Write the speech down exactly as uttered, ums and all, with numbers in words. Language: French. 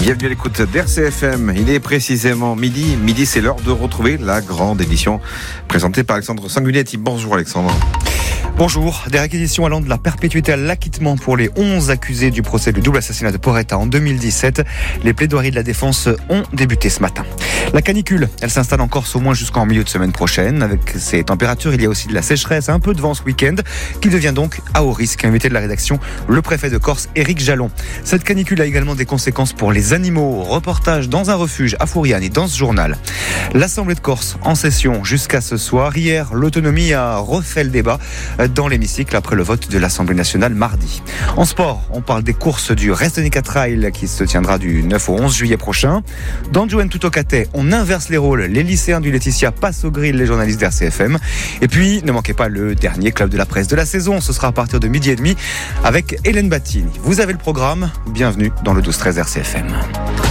Bienvenue à l'écoute d'R C F M. Il est précisément midi. Midi, c'est l'heure de retrouver la grande édition présentée par Alexandre Sanguinetti. Bonjour Alexandre. Bonjour. Des réquisitions allant de la perpétuité à l'acquittement pour les onze accusés du procès du double assassinat de Porretta en deux mille dix-sept. Les plaidoiries de la défense ont débuté ce matin. La canicule, elle s'installe en Corse au moins jusqu'en milieu de semaine prochaine. Avec ces températures, il y a aussi de la sécheresse, un peu de vent ce week-end, qui devient donc à haut risque. Invité de la rédaction, le préfet de Corse, Éric Jalon. Cette canicule a également des conséquences pour les animaux. Reportage dans un refuge à Fouriane et dans ce journal. L'Assemblée de Corse en session jusqu'à ce soir. Hier, l'autonomie a refait le débat dans l'hémicycle après le vote de l'Assemblée nationale mardi. En sport, on parle des courses du Restenica Trail qui se tiendra du neuf au onze juillet prochain. Dans Jouen Tutokate, on inverse les rôles. Les lycéens du Laetitia passent au grill les journalistes d'R C F M. Et puis, ne manquez pas le dernier club de la presse de la saison. Ce sera à partir de midi et demi avec Hélène Battini. Vous avez le programme. Bienvenue dans le douze treize R C F M.